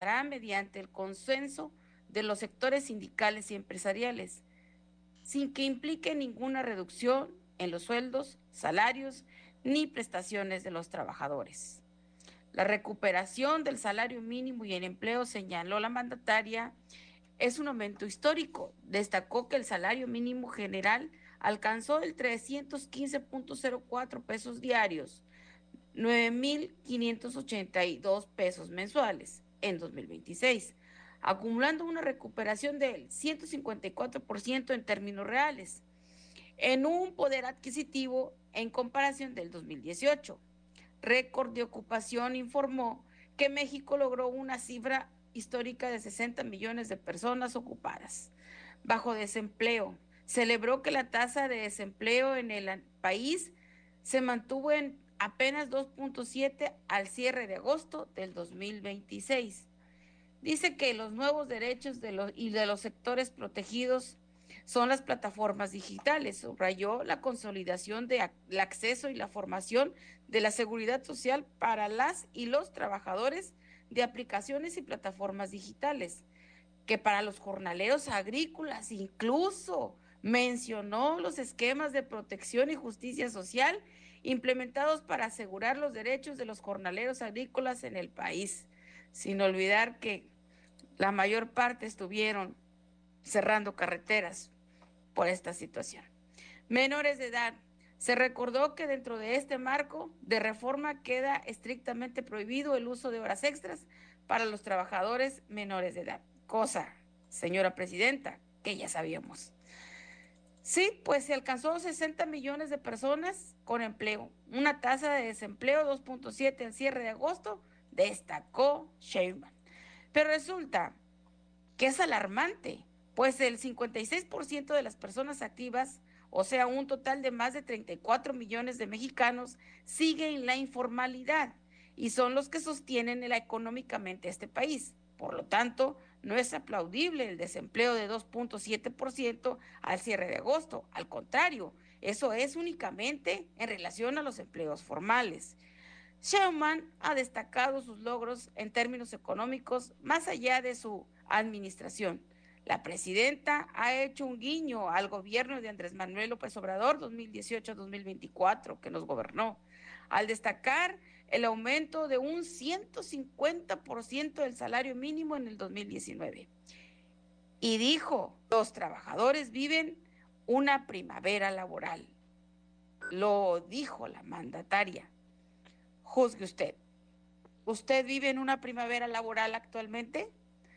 mediante el consenso de los sectores sindicales y empresariales, sin que implique ninguna reducción en los sueldos, salarios ni prestaciones de los trabajadores. La recuperación del salario mínimo y el empleo, señaló la mandataria, es un aumento histórico. Destacó que el salario mínimo general alcanzó el 315.04 pesos diarios, 9.582 pesos mensuales en 2026, acumulando una recuperación del 154% en términos reales, en un poder adquisitivo en comparación del 2018. Récord de ocupación informó que México logró una cifra histórica de 60 millones de personas ocupadas. Bajo desempleo, celebró que la tasa de desempleo en el país se mantuvo en apenas 2.7 al cierre de agosto del 2026. Dice que los nuevos derechos de los sectores protegidos son las plataformas digitales. Subrayó la consolidación del acceso y la formación de la seguridad social para las y los trabajadores de aplicaciones y plataformas digitales, que para los jornaleros agrícolas incluso mencionó los esquemas de protección y justicia social implementados para asegurar los derechos de los jornaleros agrícolas en el país, sin olvidar que la mayor parte estuvieron cerrando carreteras por esta situación. Menores de edad. Se recordó que dentro de este marco de reforma queda estrictamente prohibido el uso de horas extras para los trabajadores menores de edad. Cosa, señora presidenta, que ya sabíamos. Sí, pues se alcanzó 60 millones de personas con empleo, una tasa de desempleo 2.7 al cierre de agosto, destacó Sheinbaum. Pero resulta que es alarmante, pues el 56% de las personas activas, o sea, un total de más de 34 millones de mexicanos, siguen en la informalidad y son los que sostienen económicamente este país. Por lo tanto, no es aplaudible el desempleo de 2.7% al cierre de agosto. Al contrario, eso es únicamente en relación a los empleos formales. Sheinbaum ha destacado sus logros en términos económicos más allá de su administración. La presidenta ha hecho un guiño al gobierno de Andrés Manuel López Obrador 2018-2024 que nos gobernó, al destacar el aumento de un 150% del salario mínimo en el 2019. Y dijo, los trabajadores viven una primavera laboral. Lo dijo la mandataria. Juzgue usted. ¿Usted vive en una primavera laboral actualmente?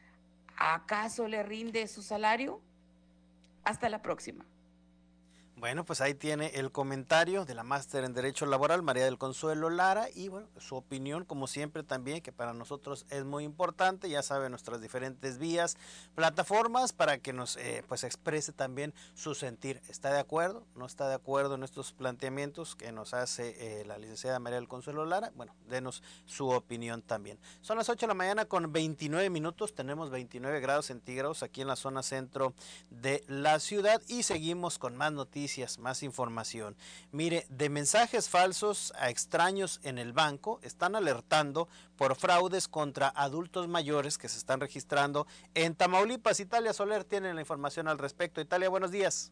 ¿Acaso le rinde su salario? Hasta la próxima. Bueno, pues ahí tiene el comentario de la máster en Derecho Laboral, María del Consuelo Lara, y bueno, su opinión, como siempre también, que para nosotros es muy importante, ya sabe, nuestras diferentes vías, plataformas, para que nos pues exprese también su sentir. ¿Está de acuerdo? ¿No está de acuerdo en estos planteamientos que nos hace la licenciada María del Consuelo Lara? Bueno, denos su opinión también. Son las 8 de la mañana con 29 minutos, tenemos 29 grados centígrados aquí en la zona centro de la ciudad y seguimos con más noticias, más información. Mire, de mensajes falsos a extraños en el banco están alertando por fraudes contra adultos mayores que se están registrando en Tamaulipas. Italia Soler tiene la información al respecto. Italia, buenos días.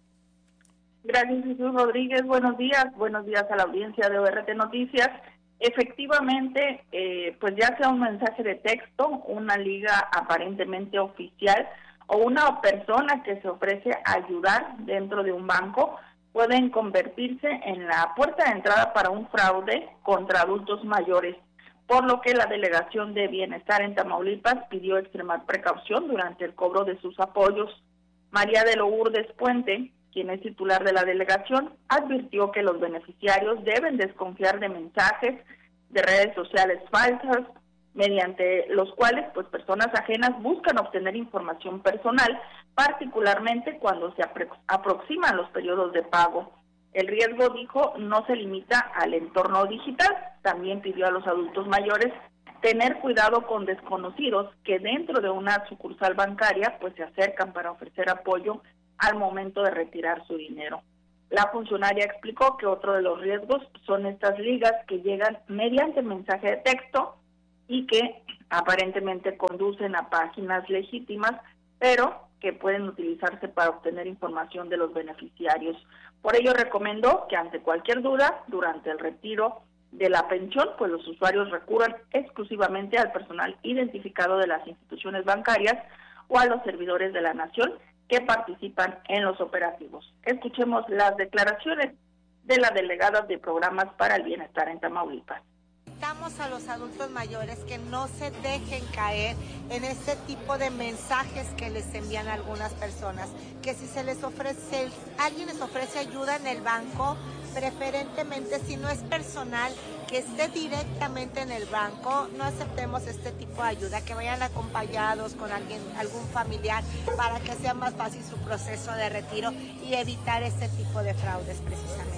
Gracias, Jesús Rodríguez. Buenos días a la audiencia de ORT Noticias. Efectivamente, pues ya sea un mensaje de texto, una liga aparentemente oficial o una persona que se ofrece a ayudar dentro de un banco, pueden convertirse en la puerta de entrada para un fraude contra adultos mayores, por lo que la Delegación de Bienestar en Tamaulipas pidió extremar precaución durante el cobro de sus apoyos. María de Lourdes Puente, quien es titular de la delegación, advirtió que los beneficiarios deben desconfiar de mensajes de redes sociales falsas, mediante los cuales pues personas ajenas buscan obtener información personal, particularmente cuando se aproximan los periodos de pago. El riesgo, dijo, no se limita al entorno digital. También pidió a los adultos mayores tener cuidado con desconocidos que dentro de una sucursal bancaria pues se acercan para ofrecer apoyo al momento de retirar su dinero. La funcionaria explicó que otro de los riesgos son estas ligas que llegan mediante mensaje de texto y que aparentemente conducen a páginas legítimas, pero que pueden utilizarse para obtener información de los beneficiarios. Por ello recomendó que ante cualquier duda durante el retiro de la pensión, pues los usuarios recurran exclusivamente al personal identificado de las instituciones bancarias o a los servidores de la nación que participan en los operativos. Escuchemos las declaraciones de la delegada de programas para el bienestar en Tamaulipas. Invitamos a los adultos mayores que no se dejen caer en este tipo de mensajes que les envían algunas personas, que si se les ofrece, alguien les ofrece ayuda en el banco, preferentemente si no es personal, que esté directamente en el banco, no aceptemos este tipo de ayuda, que vayan acompañados con algún familiar para que sea más fácil su proceso de retiro y evitar este tipo de fraudes precisamente.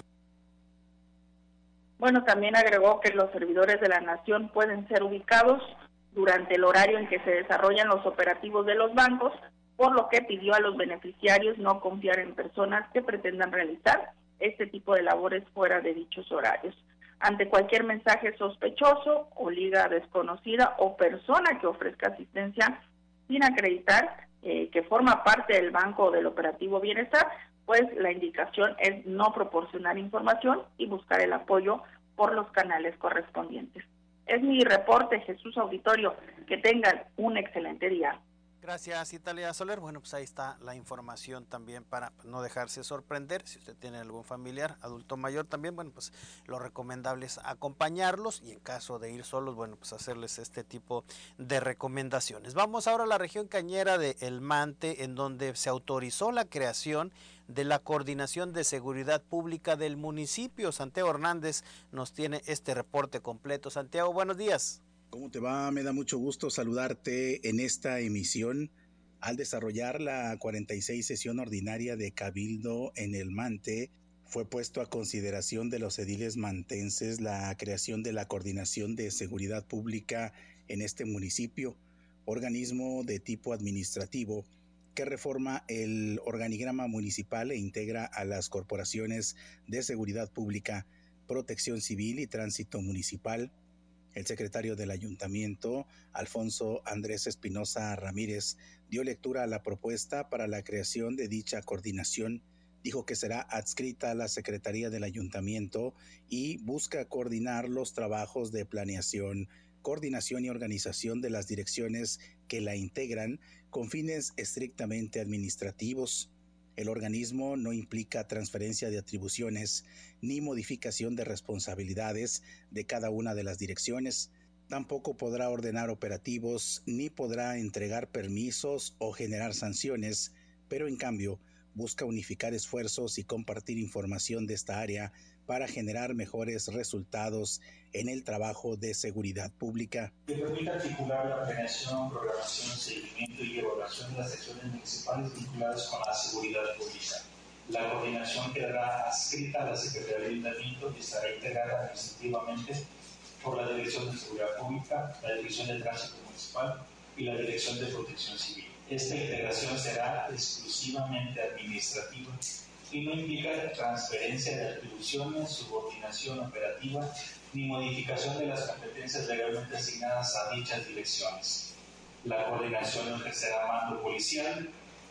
Bueno, también agregó que los servidores de la nación pueden ser ubicados durante el horario en que se desarrollan los operativos de los bancos, por lo que pidió a los beneficiarios no confiar en personas que pretendan realizar este tipo de labores fuera de dichos horarios. Ante cualquier mensaje sospechoso o liga desconocida o persona que ofrezca asistencia sin acreditar que forma parte del banco o del operativo bienestar, pues la indicación es no proporcionar información y buscar el apoyo por los canales correspondientes. Es mi reporte, Jesús Auditorio. Que tengan un excelente día. Gracias, Italia Soler. Bueno, pues ahí está la información también para no dejarse sorprender. Si usted tiene algún familiar, adulto mayor también, bueno, pues lo recomendable es acompañarlos y en caso de ir solos, bueno, pues hacerles este tipo de recomendaciones. Vamos ahora a la región cañera de El Mante, en donde se autorizó la creación de la Coordinación de Seguridad Pública del municipio. Santiago Hernández nos tiene este reporte completo. Santiago, buenos días. ¿Cómo te va? Me da mucho gusto saludarte en esta emisión. Al desarrollar la 46 sesión ordinaria de Cabildo en El Mante, fue puesto a consideración de los ediles mantenses la creación de la Coordinación de Seguridad Pública en este municipio, organismo de tipo administrativo que reforma el organigrama municipal e integra a las corporaciones de seguridad pública, protección civil y tránsito municipal. El secretario del ayuntamiento, Alfonso Andrés Espinosa Ramírez, dio lectura a la propuesta para la creación de dicha coordinación. Dijo que será adscrita a la Secretaría del Ayuntamiento y busca coordinar los trabajos de planeación, coordinación y organización de las direcciones que la integran con fines estrictamente administrativos. El organismo no implica transferencia de atribuciones ni modificación de responsabilidades de cada una de las direcciones. Tampoco podrá ordenar operativos ni podrá entregar permisos o generar sanciones, pero en cambio busca unificar esfuerzos y compartir información de esta área para generar mejores resultados en el trabajo de seguridad pública. Que permita articular la planeación, programación, seguimiento y evaluación de las acciones municipales vinculadas con la seguridad pública. La coordinación quedará adscrita a la Secretaría del Ayuntamiento y estará integrada administrativamente por la Dirección de Seguridad Pública, la Dirección de Tránsito Municipal y la Dirección de Protección Civil. Esta integración será exclusivamente administrativa y no implica transferencia de atribuciones, subordinación operativa ni modificación de las competencias legalmente asignadas a dichas direcciones. La coordinación no ejercerá mando policial,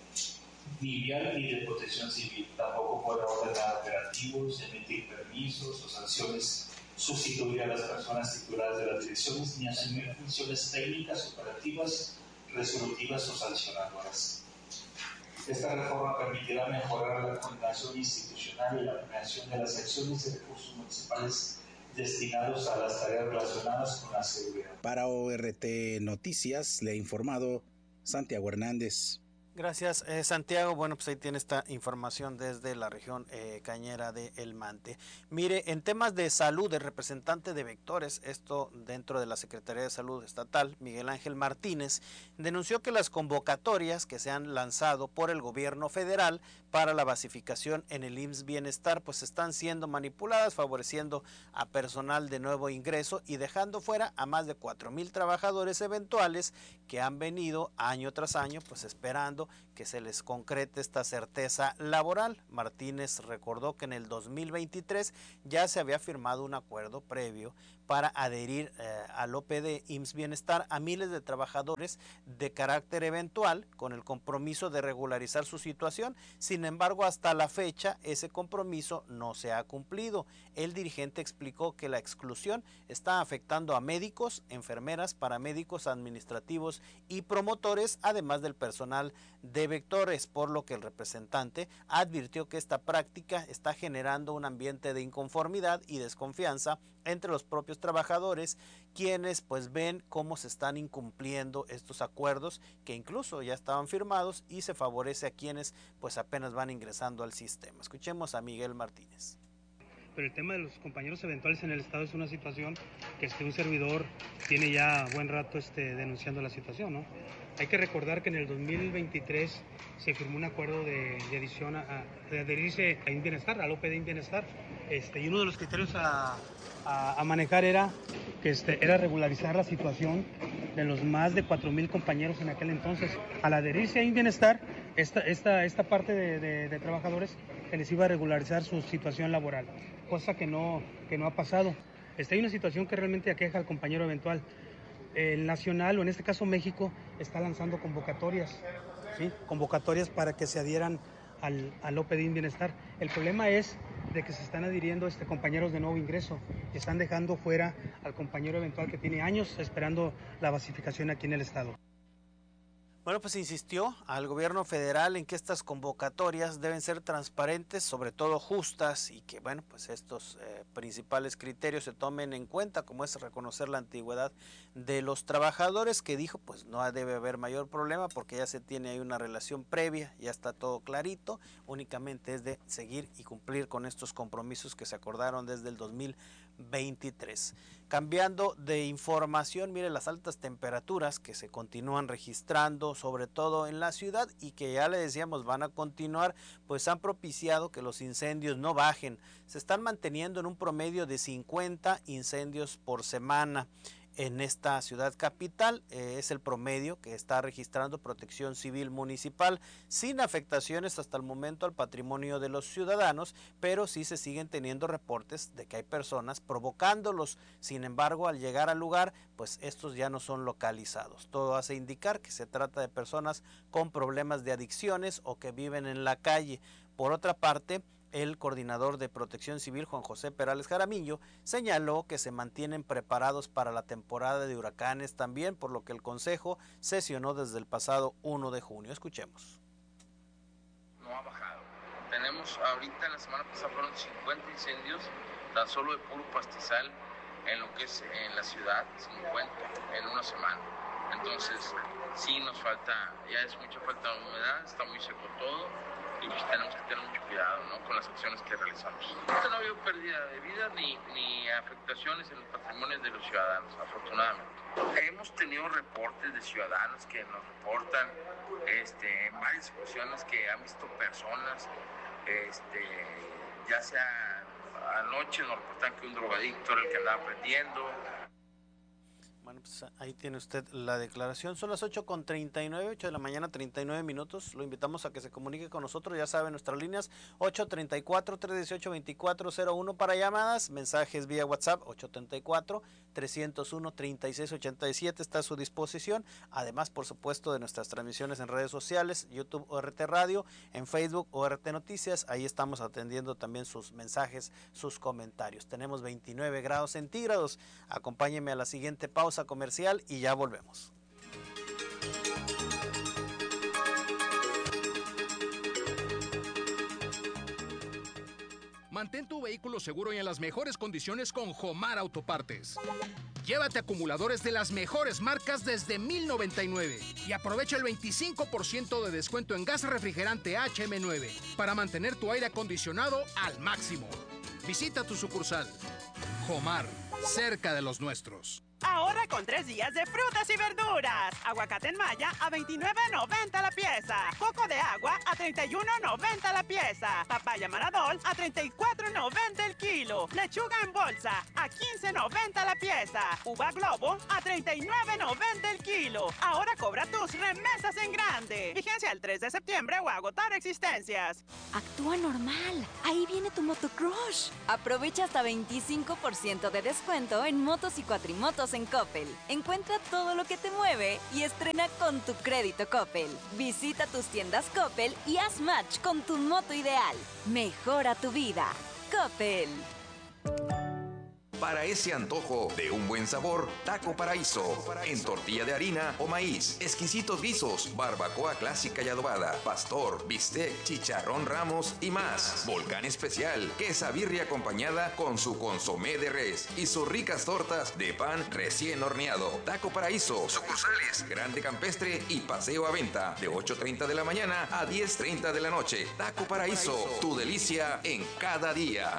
ni vial ni de protección civil. Tampoco podrá ordenar operativos, emitir permisos o sanciones, sustituir a las personas titulares de las direcciones ni asumir funciones técnicas, operativas, resolutivas o sancionadoras. Esta reforma permitirá mejorar la coordinación institucional y la planeación de las acciones y recursos municipales destinados a las tareas relacionadas con la seguridad. Para ORT Noticias le ha informado Santiago Hernández. Gracias, Santiago. Bueno, pues ahí tiene esta información desde la región cañera de El Mante. Mire, en temas de salud, el representante de Vectores, esto dentro de la Secretaría de Salud Estatal, Miguel Ángel Martínez, denunció que las convocatorias que se han lanzado por el gobierno federal para la basificación en el IMSS Bienestar, pues están siendo manipuladas, favoreciendo a personal de nuevo ingreso y dejando fuera a más de 4,000 trabajadores eventuales que han venido año tras año, pues esperando que se les concrete esta certeza laboral. Martínez recordó que en el 2023 ya se había firmado un acuerdo previo para adherir al OPD IMSS Bienestar a miles de trabajadores de carácter eventual con el compromiso de regularizar su situación. Sin embargo, hasta la fecha ese compromiso no se ha cumplido. El dirigente explicó que la exclusión está afectando a médicos, enfermeras, paramédicos, administrativos y promotores, además del personal de vectores, por lo que el representante advirtió que esta práctica está generando un ambiente de inconformidad y desconfianza entre los propios trabajadores, quienes pues ven cómo se están incumpliendo estos acuerdos que incluso ya estaban firmados, y se favorece a quienes pues apenas van ingresando al sistema. Escuchemos a Miguel Martínez. Pero el tema de los compañeros eventuales en el Estado es una situación que un servidor tiene ya buen rato denunciando la situación, ¿no? Hay que recordar que en el 2023 se firmó un acuerdo de adición de adherirse a Bienestar, al OPD Bienestar, y uno de los criterios a manejar era regularizar la situación de los más de 4,000 compañeros en aquel entonces. Al adherirse a Bienestar, esta parte de trabajadores se les iba a regularizar su situación laboral, cosa que no ha pasado. Hay una situación que realmente aqueja al compañero eventual. El Nacional, o en este caso México, está lanzando convocatorias, ¿sí? Convocatorias para que se adhieran al OPD Bienestar. El problema es de que se están adhiriendo compañeros de nuevo ingreso y están dejando fuera al compañero eventual que tiene años esperando la basificación aquí en el Estado. Bueno, pues insistió al gobierno federal en que estas convocatorias deben ser transparentes, sobre todo justas, y que bueno, pues estos principales criterios se tomen en cuenta, como es reconocer la antigüedad de los trabajadores, que dijo pues no debe haber mayor problema porque ya se tiene ahí una relación previa, ya está todo clarito, únicamente es de seguir y cumplir con estos compromisos que se acordaron desde el 2023. Cambiando de información, mire las altas temperaturas que se continúan registrando, sobre todo en la ciudad, y que ya le decíamos van a continuar, pues han propiciado que los incendios no bajen. Se están manteniendo en un promedio de 50 incendios por semana. En esta ciudad capital es el promedio que está registrando Protección Civil Municipal, sin afectaciones hasta el momento al patrimonio de los ciudadanos, pero sí se siguen teniendo reportes de que hay personas provocándolos. Sin embargo, al llegar al lugar, pues estos ya no son localizados. Todo hace indicar que se trata de personas con problemas de adicciones o que viven en la calle. Por otra parte, el coordinador de Protección Civil, Juan José Perales Jaramillo, señaló que se mantienen preparados para la temporada de huracanes también, por lo que el Consejo sesionó desde el pasado 1 de junio. Escuchemos. No ha bajado. Tenemos ahorita, la semana pasada fueron 50 incendios, tan solo de puro pastizal, en lo que es en la ciudad, 50 en una semana. Entonces, sí nos falta, ya es mucha falta de humedad, está muy seco todo. Y pues tenemos que tener mucho cuidado, ¿no?, con las acciones que realizamos. No ha habido pérdida de vida ni afectaciones en los patrimonios de los ciudadanos, afortunadamente. Hemos tenido reportes de ciudadanos que nos reportan varias ocasiones que han visto personas, ya sea anoche nos reportan que un drogadicto era el que andaba prendiendo. Bueno, pues ahí tiene usted la declaración. Son las 8:39, 8 de la mañana, 39 minutos. Lo invitamos a que se comunique con nosotros. Ya saben, nuestras líneas 834-318-2401 para llamadas, mensajes vía WhatsApp 834-301-3687 está a su disposición. Además, por supuesto, de nuestras transmisiones en redes sociales, YouTube ORT Radio, en Facebook ORT Noticias. Ahí estamos atendiendo también sus mensajes, sus comentarios. Tenemos 29 grados centígrados. Acompáñenme a la siguiente pausa comercial y ya volvemos. Mantén tu vehículo seguro y en las mejores condiciones con Jomar Autopartes. Llévate acumuladores de las mejores marcas desde $1,099 y aprovecha el 25% de descuento en gas refrigerante HM9 para mantener tu aire acondicionado al máximo. Visita tu sucursal. Jomar, cerca de los nuestros. Ahorra con 3 días de frutas y verduras. Aguacate en malla a $29.90 la pieza. Coco de agua a $31.90 la pieza. Papaya Maradol a $34.90 el kilo. Lechuga en bolsa a $15.90 la pieza. Uva Globo a $39.90 el kilo. Ahora cobra tus remesas en grande. Vigencia el 3 de septiembre o agotar existencias. Actúa normal. Ahí viene tu Motocrush. Aprovecha hasta 25% de descuento en motos y cuatrimotos en Coppel. Encuentra todo lo que te mueve y estrena con tu crédito Coppel. Visita tus tiendas Coppel y haz match con tu moto ideal. Mejora tu vida. Coppel. Para ese antojo de un buen sabor, Taco Paraíso. En tortilla de harina o maíz, exquisitos guisos, barbacoa clásica y adobada, pastor, bistec, chicharrón Ramos y más. Volcán especial, quesabirria acompañada con su consomé de res y sus ricas tortas de pan recién horneado. Taco Paraíso, sucursales, Grande Campestre y Paseo a Venta, de 8:30 de la mañana a 10:30 de la noche. Taco Paraíso, tu delicia en cada día.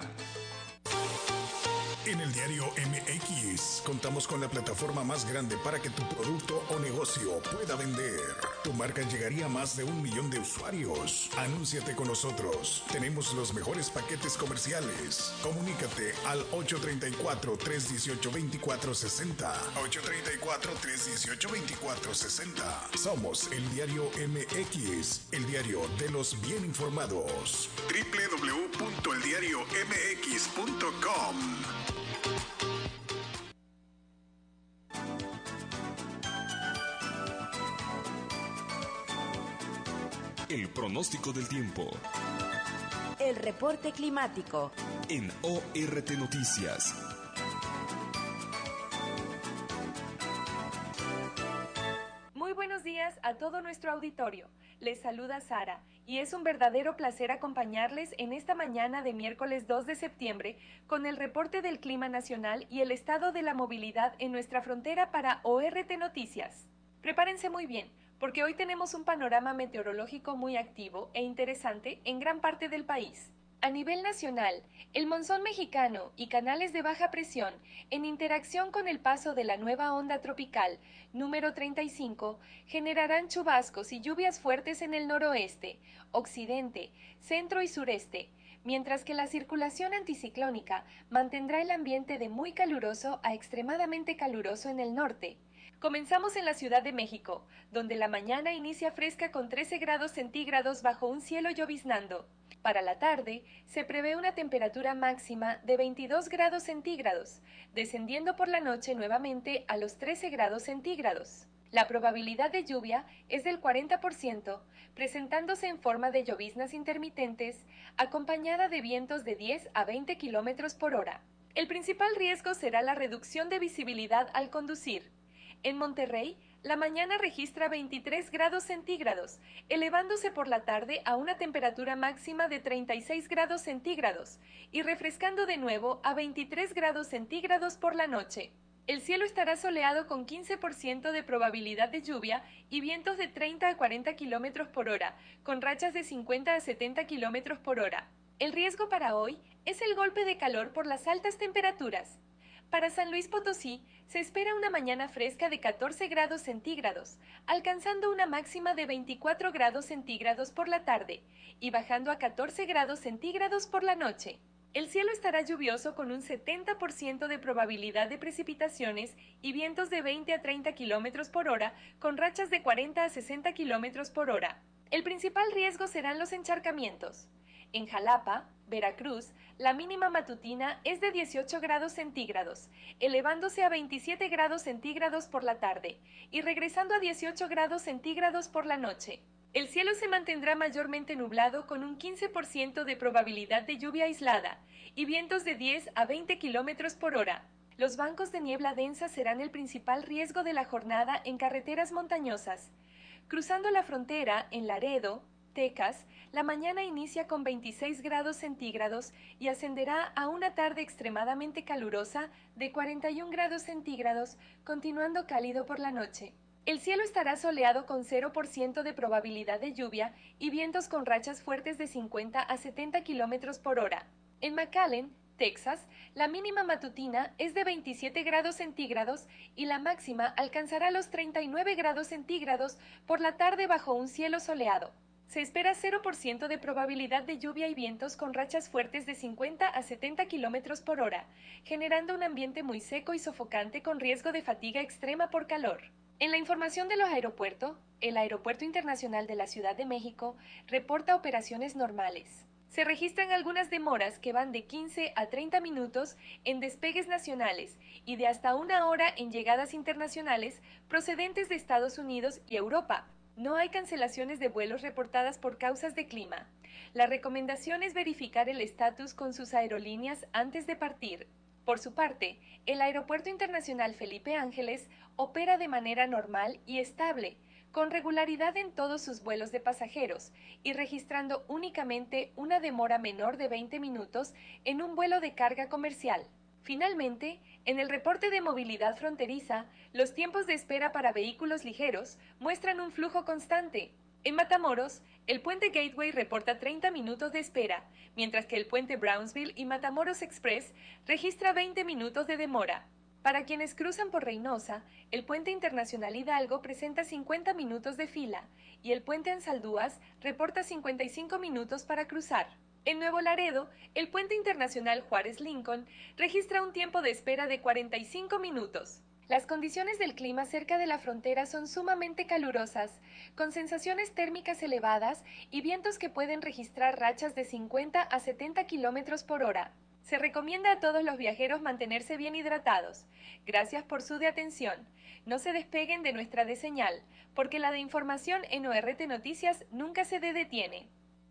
En el diario MX contamos con la plataforma más grande para que tu producto o negocio pueda vender. Tu marca llegaría a más de 1 millón de usuarios. Anúnciate con nosotros. Tenemos los mejores paquetes comerciales. Comunícate al 834-318-2460. 834-318-2460. Somos el diario MX, el diario de los bien informados. www.eldiariomx.com. El pronóstico del tiempo. El reporte climático. En ORT Noticias. Muy buenos días a todo nuestro auditorio. Les saluda Sara y es un verdadero placer acompañarles en esta mañana de miércoles 2 de septiembre con el reporte del clima nacional y el estado de la movilidad en nuestra frontera para ORT Noticias. Prepárense muy bien, porque hoy tenemos un panorama meteorológico muy activo e interesante en gran parte del país. A nivel nacional, el monzón mexicano y canales de baja presión, en interacción con el paso de la nueva onda tropical número 35, generarán chubascos y lluvias fuertes en el noroeste, occidente, centro y sureste, mientras que la circulación anticiclónica mantendrá el ambiente de muy caluroso a extremadamente caluroso en el norte. Comenzamos en la Ciudad de México, donde la mañana inicia fresca con 13 grados centígrados bajo un cielo lloviznando. Para la tarde, se prevé una temperatura máxima de 22 grados centígrados, descendiendo por la noche nuevamente a los 13 grados centígrados. La probabilidad de lluvia es del 40%, presentándose en forma de lloviznas intermitentes, acompañada de vientos de 10 a 20 kilómetros por hora. El principal riesgo será la reducción de visibilidad al conducir. En Monterrey, la mañana registra 23 grados centígrados, elevándose por la tarde a una temperatura máxima de 36 grados centígrados y refrescando de nuevo a 23 grados centígrados por la noche. El cielo estará soleado con 15% de probabilidad de lluvia y vientos de 30 a 40 kilómetros por hora, con rachas de 50 a 70 kilómetros por hora. El riesgo para hoy es el golpe de calor por las altas temperaturas. Para San Luis Potosí, se espera una mañana fresca de 14 grados centígrados, alcanzando una máxima de 24 grados centígrados por la tarde y bajando a 14 grados centígrados por la noche. El cielo estará lluvioso con un 70% de probabilidad de precipitaciones y vientos de 20 a 30 kilómetros por hora con rachas de 40 a 60 kilómetros por hora. El principal riesgo serán los encharcamientos. En Jalapa, Veracruz, la mínima matutina es de 18 grados centígrados, elevándose a 27 grados centígrados por la tarde y regresando a 18 grados centígrados por la noche. El cielo se mantendrá mayormente nublado con un 15% de probabilidad de lluvia aislada y vientos de 10 a 20 kilómetros por hora. Los bancos de niebla densa serán el principal riesgo de la jornada en carreteras montañosas. Cruzando la frontera en Laredo, Texas, la mañana inicia con 26 grados centígrados y ascenderá a una tarde extremadamente calurosa de 41 grados centígrados, continuando cálido por la noche. El cielo estará soleado con 0% de probabilidad de lluvia y vientos con rachas fuertes de 50 a 70 kilómetros por hora. En McAllen, Texas, la mínima matutina es de 27 grados centígrados y la máxima alcanzará los 39 grados centígrados por la tarde bajo un cielo soleado. Se espera 0% de probabilidad de lluvia y vientos con rachas fuertes de 50 a 70 kilómetros por hora, generando un ambiente muy seco y sofocante con riesgo de fatiga extrema por calor. En la información de los aeropuertos, el Aeropuerto Internacional de la Ciudad de México reporta operaciones normales. Se registran algunas demoras que van de 15 a 30 minutos en despegues nacionales y de hasta 1 hora en llegadas internacionales procedentes de Estados Unidos y Europa. No hay cancelaciones de vuelos reportadas por causas de clima. La recomendación es verificar el estatus con sus aerolíneas antes de partir. Por su parte, el Aeropuerto Internacional Felipe Ángeles opera de manera normal y estable, con regularidad en todos sus vuelos de pasajeros y registrando únicamente una demora menor de 20 minutos en un vuelo de carga comercial. Finalmente, en el reporte de movilidad fronteriza, los tiempos de espera para vehículos ligeros muestran un flujo constante. En Matamoros, el puente Gateway reporta 30 minutos de espera, mientras que el puente Brownsville y Matamoros Express registra 20 minutos de demora. Para quienes cruzan por Reynosa, el puente internacional Hidalgo presenta 50 minutos de fila y el puente Ansaldúas reporta 55 minutos para cruzar. En Nuevo Laredo, el puente internacional Juárez Lincoln registra un tiempo de espera de 45 minutos. Las condiciones del clima cerca de la frontera son sumamente calurosas, con sensaciones térmicas elevadas y vientos que pueden registrar rachas de 50 a 70 kilómetros por hora. Se recomienda a todos los viajeros mantenerse bien hidratados. Gracias por su atención. No se despeguen de nuestra de señal, porque la de información en ORT Noticias nunca se detiene.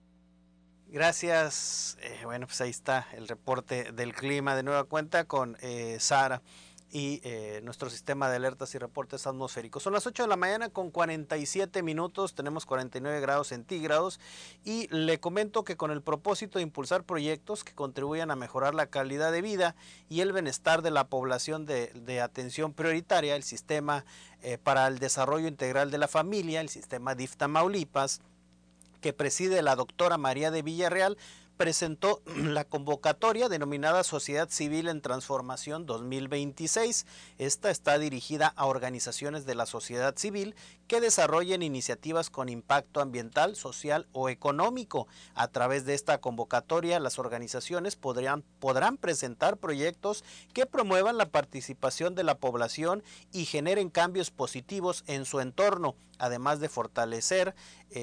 Gracias. Bueno, pues ahí está el reporte del clima de nueva cuenta con Sara y nuestro sistema de alertas y reportes atmosféricos. Son las 8 de la mañana con 47 minutos, tenemos 49 grados centígrados y le comento que con el propósito de impulsar proyectos que contribuyan a mejorar la calidad de vida y el bienestar de la población de atención prioritaria, el Sistema para el Desarrollo Integral de la Familia, el sistema DIF Tamaulipas, que preside la doctora María de Villarreal, presentó la convocatoria denominada Sociedad Civil en Transformación 2026. Esta está dirigida a organizaciones de la sociedad civil que desarrollen iniciativas con impacto ambiental, social o económico. A través de esta convocatoria, las organizaciones podrán presentar proyectos que promuevan la participación de la población y generen cambios positivos en su entorno, además de fortalecer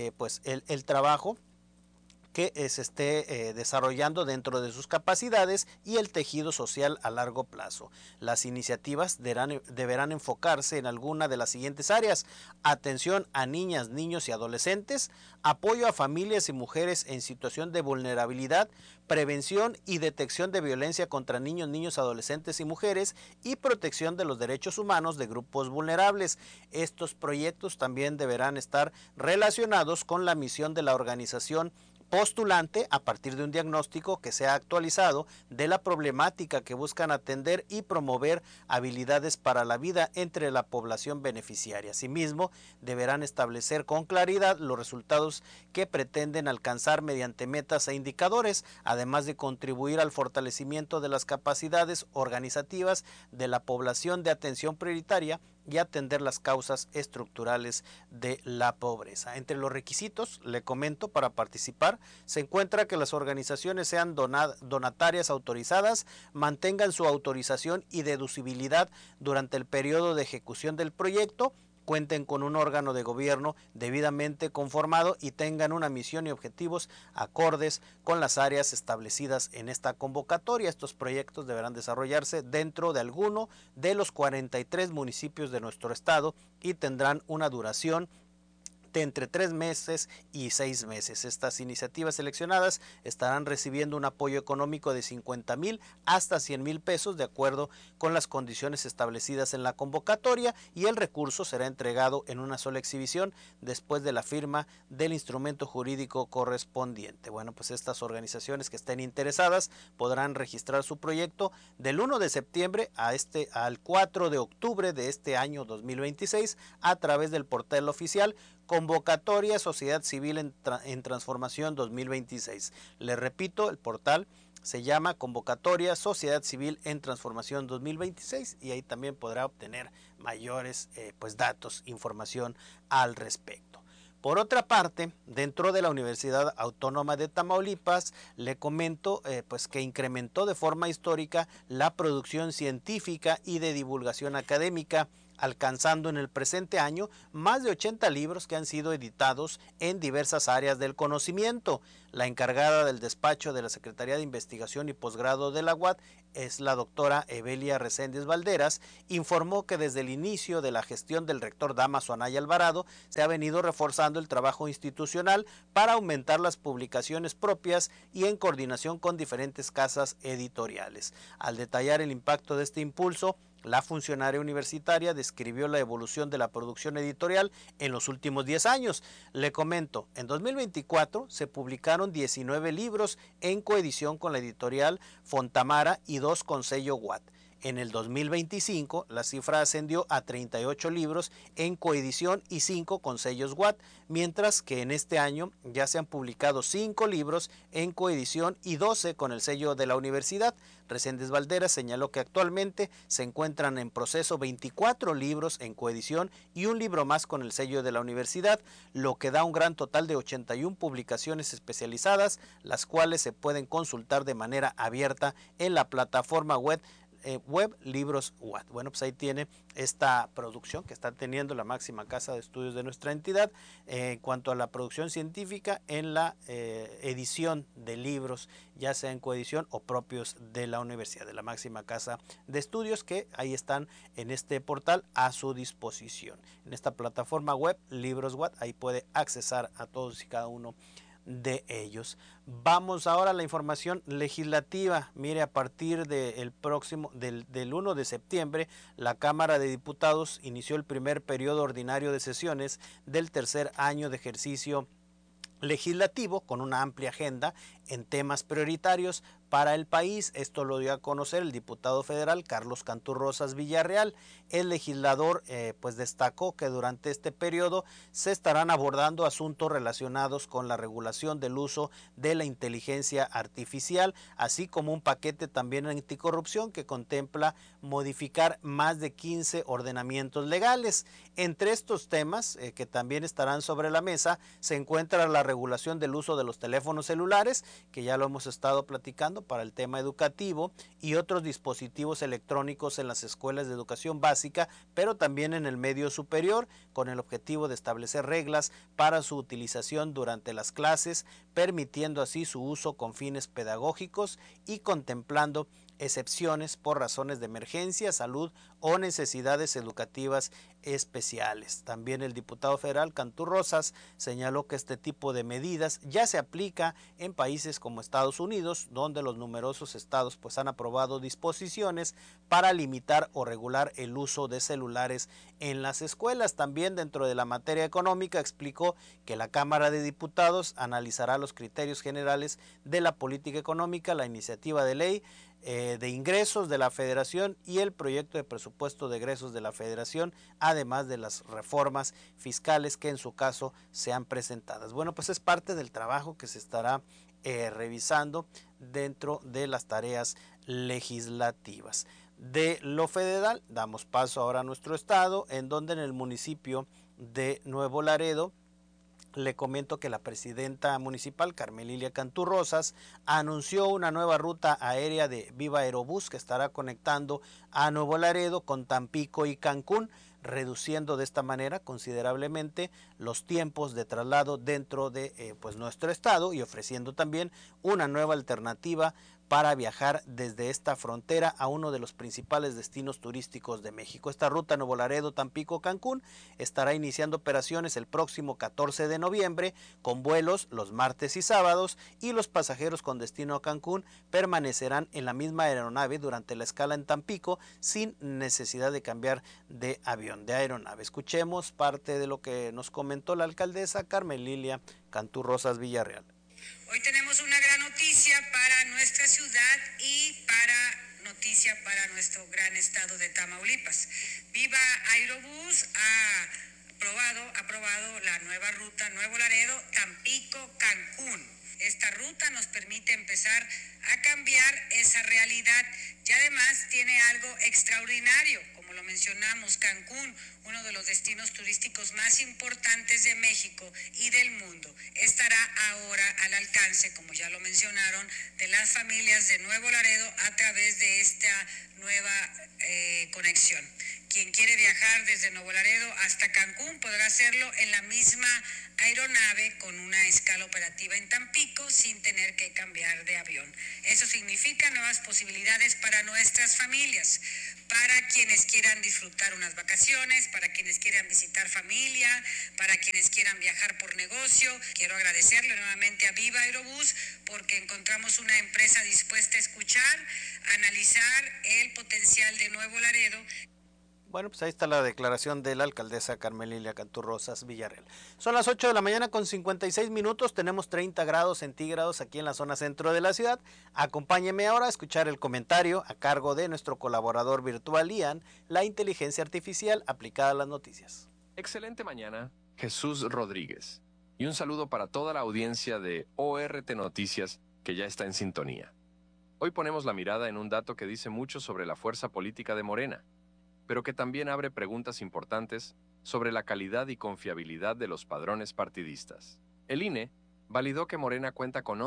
el trabajo que se esté desarrollando dentro de sus capacidades y el tejido social a largo plazo. Las iniciativas deberán enfocarse en alguna de las siguientes áreas: atención a niñas, niños y adolescentes, apoyo a familias y mujeres en situación de vulnerabilidad, prevención y detección de violencia contra niños, niños, adolescentes y mujeres y protección de los derechos humanos de grupos vulnerables. Estos proyectos también deberán estar relacionados con la misión de la organización postulante a partir de un diagnóstico que sea actualizado de la problemática que buscan atender y promover habilidades para la vida entre la población beneficiaria. Asimismo, deberán establecer con claridad los resultados que pretenden alcanzar mediante metas e indicadores, además de contribuir al fortalecimiento de las capacidades organizativas de la población de atención prioritaria y atender las causas estructurales de la pobreza. Entre los requisitos, le comento, para participar, se encuentra que las organizaciones sean donatarias autorizadas, mantengan su autorización y deducibilidad durante el periodo de ejecución del proyecto, cuenten con un órgano de gobierno debidamente conformado y tengan una misión y objetivos acordes con las áreas establecidas en esta convocatoria. Estos proyectos deberán desarrollarse dentro de alguno de los 43 municipios de nuestro estado y tendrán una duración de entre 3 meses y 6 meses. Estas iniciativas seleccionadas estarán recibiendo un apoyo económico de 50,000 hasta 100,000 pesos de acuerdo con las condiciones establecidas en la convocatoria, y el recurso será entregado en una sola exhibición después de la firma del instrumento jurídico correspondiente. Bueno, pues estas organizaciones que estén interesadas podrán registrar su proyecto del 1 de septiembre al 4 de octubre de este año 2026 a través del portal oficial Convocatoria Sociedad Civil en Transformación 2026. Les repito, el portal se llama Convocatoria Sociedad Civil en Transformación 2026 y ahí también podrá obtener mayores datos, información al respecto. Por otra parte, dentro de la Universidad Autónoma de Tamaulipas, le comento que incrementó de forma histórica la producción científica y de divulgación académica, alcanzando en el presente año más de 80 libros que han sido editados en diversas áreas del conocimiento. La encargada del despacho de la Secretaría de Investigación y Posgrado de la UAT es la doctora Evelia Reséndiz Valderas, informó que desde el inicio de la gestión del rector Dámaso Anaya Alvarado se ha venido reforzando el trabajo institucional para aumentar las publicaciones propias y en coordinación con diferentes casas editoriales. Al detallar el impacto de este impulso, la funcionaria universitaria describió la evolución de la producción editorial en los últimos 10 años. Le comento, en 2024 se publicaron 19 libros en coedición con la editorial Fontamara y 2 con sello Watt. En el 2025 la cifra ascendió a 38 libros en coedición y 5 con sellos Watt, mientras que en este año ya se han publicado 5 libros en coedición y 12 con el sello de la universidad. Reséndiz Valderas señaló que actualmente se encuentran en proceso 24 libros en coedición y un libro más con el sello de la universidad, lo que da un gran total de 81 publicaciones especializadas, las cuales se pueden consultar de manera abierta en la plataforma web Libros Watt. Bueno, pues ahí tiene esta producción que está teniendo la máxima casa de estudios de nuestra entidad en cuanto a la producción científica en la edición de libros, ya sea en coedición o propios de la universidad, de la máxima casa de estudios, que ahí están en este portal a su disposición. En esta plataforma web Libros Watt, ahí puede accesar a todos y cada uno de ellos. Vamos ahora a la información legislativa. Mire, a partir del 1 de septiembre, la Cámara de Diputados inició el primer periodo ordinario de sesiones del tercer año de ejercicio legislativo con una amplia agenda en temas prioritarios para el país. Esto lo dio a conocer el diputado federal Carlos Cantú Rosas Villarreal. El legislador destacó que durante este periodo se estarán abordando asuntos relacionados con la regulación del uso de la inteligencia artificial, así como un paquete también anticorrupción que contempla modificar más de 15 ordenamientos legales. Entre estos temas que también estarán sobre la mesa se encuentra la regulación del uso de los teléfonos celulares, que ya lo hemos estado platicando para el tema educativo, y otros dispositivos electrónicos en las escuelas de educación básica, pero también en el medio superior, con el objetivo de establecer reglas para su utilización durante las clases, permitiendo así su uso con fines pedagógicos y contemplando excepciones por razones de emergencia, salud o necesidades educativas especiales. También el diputado federal Cantú Rosas señaló que este tipo de medidas ya se aplica en países como Estados Unidos, donde los numerosos estados han aprobado disposiciones para limitar o regular el uso de celulares en las escuelas. También dentro de la materia económica explicó que la Cámara de Diputados analizará los criterios generales de la política económica, la iniciativa de ley de ingresos de la Federación y el proyecto de presupuesto de egresos de la Federación, además de las reformas fiscales que en su caso sean presentadas. Bueno, pues es parte del trabajo que se estará revisando dentro de las tareas legislativas. De lo federal, damos paso ahora a nuestro estado, en donde en el municipio de Nuevo Laredo, le comento que la presidenta municipal, Carmen Lilia Cantú Rosas, anunció una nueva ruta aérea de Viva Aerobús que estará conectando a Nuevo Laredo con Tampico y Cancún, reduciendo de esta manera considerablemente los tiempos de traslado dentro de nuestro estado y ofreciendo también una nueva alternativa para viajar desde esta frontera a uno de los principales destinos turísticos de México. Esta ruta Nuevo Laredo, Tampico, Cancún estará iniciando operaciones el próximo 14 de noviembre con vuelos los martes y sábados, y los pasajeros con destino a Cancún permanecerán en la misma aeronave durante la escala en Tampico sin necesidad de cambiar de avión, de aeronave. Escuchemos parte de lo que nos comentó la alcaldesa Carmen Lilia Cantú Rosas Villarreal. Hoy tenemos una gran noticia para nuestra ciudad y noticia para nuestro gran estado de Tamaulipas. Viva Aerobús ha aprobado aprobado la nueva ruta Nuevo Laredo, Tampico, Cancún. Esta ruta nos permite empezar a cambiar esa realidad y además tiene algo extraordinario, como lo mencionamos, Cancún, uno de los destinos turísticos más importantes de México y del mundo, estará ahora al alcance, como ya lo mencionaron, de las familias de Nuevo Laredo a través de esta nueva conexión. Quien quiere viajar desde Nuevo Laredo hasta Cancún podrá hacerlo en la misma aeronave con una escala operativa en Tampico sin tener que cambiar de avión. Eso significa nuevas posibilidades para nuestras familias, para quienes quieran disfrutar unas vacaciones, para quienes quieran visitar familia, para quienes quieran viajar por negocio. Quiero agradecerle nuevamente a Viva Aerobús porque encontramos una empresa dispuesta a escuchar, analizar el potencial de Nuevo Laredo. Bueno, pues ahí está la declaración de la alcaldesa Carmen Lilia Cantú Rosas Villarreal. Son las 8 de la mañana con 56 minutos, tenemos 30 grados centígrados aquí en la zona centro de la ciudad. Acompáñeme ahora a escuchar el comentario a cargo de nuestro colaborador virtual Ian, la inteligencia artificial aplicada a las noticias. Excelente mañana, Jesús Rodríguez. Y un saludo para toda la audiencia de ORT Noticias que ya está en sintonía. Hoy ponemos la mirada en un dato que dice mucho sobre la fuerza política de Morena, pero que también abre preguntas importantes sobre la calidad y confiabilidad de los padrones partidistas. El INE validó que Morena cuenta con